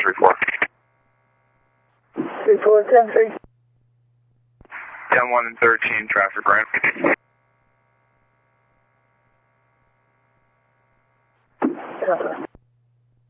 report. 3410-3. 10-1 and 13, traffic ran. Copy.